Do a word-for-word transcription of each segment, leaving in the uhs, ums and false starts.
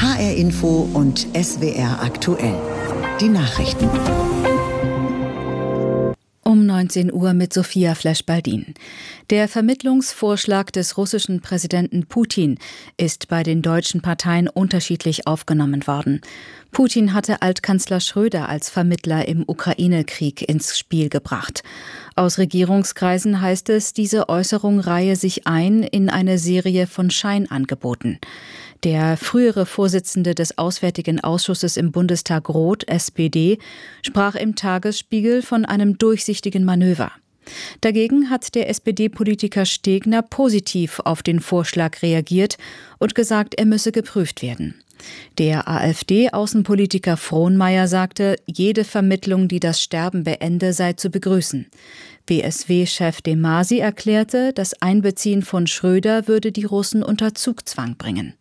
H R Info und S W R aktuell. Die Nachrichten. Um neunzehn Uhr mit Sophia Flesch-Baldin. Der Vermittlungsvorschlag des russischen Präsidenten Putin ist bei den deutschen Parteien unterschiedlich aufgenommen worden. Putin hatte Altkanzler Schröder als Vermittler im Ukraine-Krieg ins Spiel gebracht. Aus Regierungskreisen heißt es, diese Äußerung reihe sich ein in eine Serie von Scheinangeboten. Der frühere Vorsitzende des Auswärtigen Ausschusses im Bundestag Roth, S P D, sprach im Tagesspiegel von einem durchsichtigen Manöver. Dagegen hat der S P D-Politiker Stegner positiv auf den Vorschlag reagiert und gesagt, er müsse geprüft werden. Der AfD-Außenpolitiker Frohnmayer sagte, jede Vermittlung, die das Sterben beende, sei zu begrüßen. B S W-Chef de Masi erklärte, das Einbeziehen von Schröder würde die Russen unter Zugzwang bringen.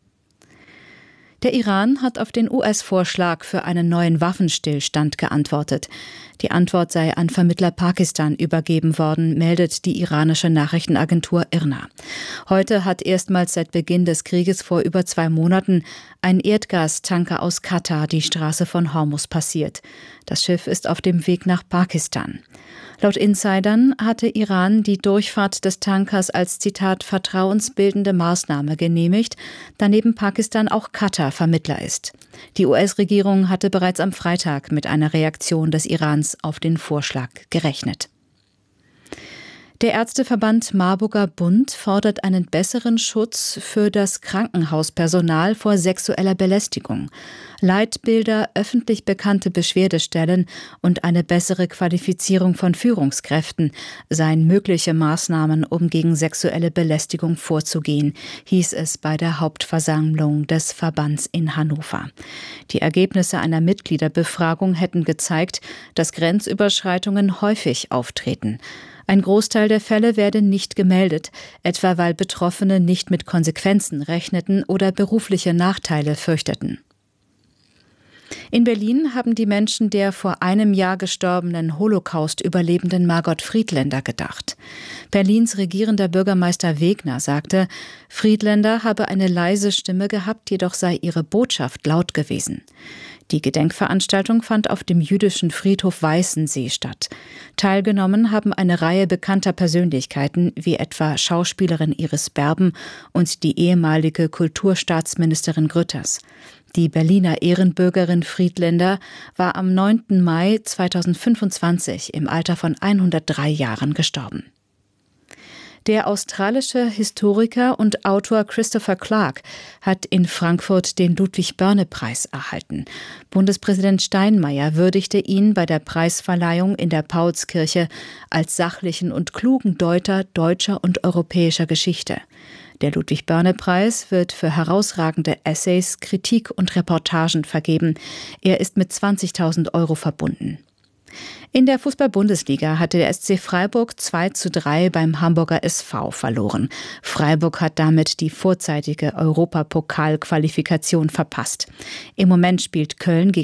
Der Iran hat auf den U S-Vorschlag für einen neuen Waffenstillstand geantwortet. Die Antwort sei an Vermittler Pakistan übergeben worden, meldet die iranische Nachrichtenagentur I R N A. Heute hat erstmals seit Beginn des Krieges vor über zwei Monaten ein Erdgastanker aus Katar die Straße von Hormuz passiert. Das Schiff ist auf dem Weg nach Pakistan. Laut Insidern hatte Iran die Durchfahrt des Tankers als, Zitat, vertrauensbildende Maßnahme genehmigt, da neben Pakistan auch Katar Vermittler ist. Die U S-Regierung hatte bereits am Freitag mit einer Reaktion des Irans auf den Vorschlag gerechnet. Der Ärzteverband Marburger Bund fordert einen besseren Schutz für das Krankenhauspersonal vor sexueller Belästigung. Leitbilder, öffentlich bekannte Beschwerdestellen und eine bessere Qualifizierung von Führungskräften seien mögliche Maßnahmen, um gegen sexuelle Belästigung vorzugehen, hieß es bei der Hauptversammlung des Verbands in Hannover. Die Ergebnisse einer Mitgliederbefragung hätten gezeigt, dass Grenzüberschreitungen häufig auftreten. Ein Großteil der Fälle werde nicht gemeldet, etwa weil Betroffene nicht mit Konsequenzen rechneten oder berufliche Nachteile fürchteten. In Berlin haben die Menschen der vor einem Jahr gestorbenen Holocaust-Überlebenden Margot Friedländer gedacht. Berlins regierender Bürgermeister Wegner sagte, Friedländer habe eine leise Stimme gehabt, jedoch sei ihre Botschaft laut gewesen. Die Gedenkveranstaltung fand auf dem jüdischen Friedhof Weißensee statt. Teilgenommen haben eine Reihe bekannter Persönlichkeiten, wie etwa Schauspielerin Iris Berben und die ehemalige Kulturstaatsministerin Grütters. Die Berliner Ehrenbürgerin Friedländer war am neunten Mai zweitausendfünfundzwanzig im Alter von hundertdrei Jahren gestorben. Der australische Historiker und Autor Christopher Clark hat in Frankfurt den Ludwig-Börne-Preis erhalten. Bundespräsident Steinmeier würdigte ihn bei der Preisverleihung in der Paulskirche als sachlichen und klugen Deuter deutscher und europäischer Geschichte. Der Ludwig-Börne-Preis wird für herausragende Essays, Kritik und Reportagen vergeben. Er ist mit zwanzigtausend Euro verbunden. In der Fußball-Bundesliga hatte der S C Freiburg zwei zu drei beim Hamburger S V verloren. Freiburg hat damit die vorzeitige Europapokal-Qualifikation verpasst. Im Moment spielt Köln gegen